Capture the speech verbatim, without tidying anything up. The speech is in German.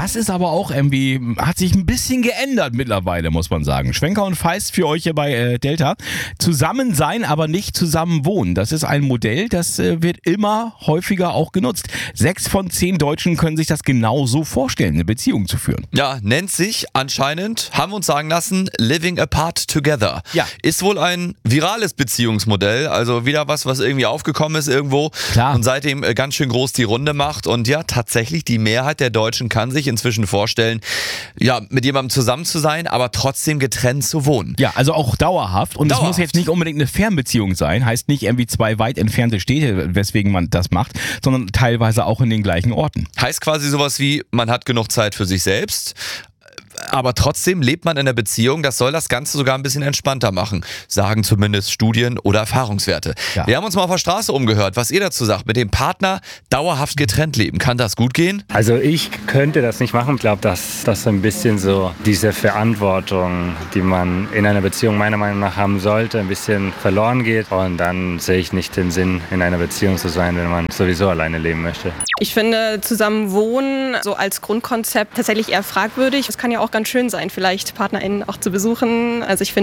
Das ist aber auch irgendwie, hat sich ein bisschen geändert mittlerweile, muss man sagen. Schwenker und Feist für euch hier bei äh, Delta. Zusammen sein, aber nicht zusammen wohnen. Das ist ein Modell, das äh, wird immer häufiger auch genutzt. Sechs von zehn Deutschen können sich das genauso vorstellen, eine Beziehung zu führen. Ja, nennt sich anscheinend, haben wir uns sagen lassen, Living Apart Together. Ja. Ist wohl ein virales Beziehungsmodell, also wieder was, was irgendwie aufgekommen ist irgendwo Klar. und seitdem äh, ganz schön groß die Runde macht. Und ja, tatsächlich, die Mehrheit der Deutschen kann sich inzwischen vorstellen, ja, mit jemandem zusammen zu sein, aber trotzdem getrennt zu wohnen. Ja, also auch dauerhaft. Und es Dauerhaft. muss jetzt nicht unbedingt eine Fernbeziehung sein. Heißt nicht irgendwie zwei weit entfernte Städte, weswegen man das macht, sondern teilweise auch in den gleichen Orten. Heißt quasi sowas wie, man hat genug Zeit für sich selbst, aber trotzdem lebt man in einer Beziehung. Das soll das Ganze sogar ein bisschen entspannter machen, sagen zumindest Studien oder Erfahrungswerte. Ja. Wir haben uns mal auf der Straße umgehört, was ihr dazu sagt. Mit dem Partner dauerhaft getrennt leben, kann das gut gehen? Also ich könnte das nicht machen. Ich glaube, dass das so ein bisschen so diese Verantwortung, die man in einer Beziehung meiner Meinung nach haben sollte, ein bisschen verloren geht. Und dann sehe ich nicht den Sinn, in einer Beziehung zu sein, wenn man sowieso alleine leben möchte. Ich finde zusammen wohnen so als Grundkonzept tatsächlich eher fragwürdig. Es kann ja auch ganz schön sein, vielleicht PartnerInnen auch zu besuchen. Also ich finde,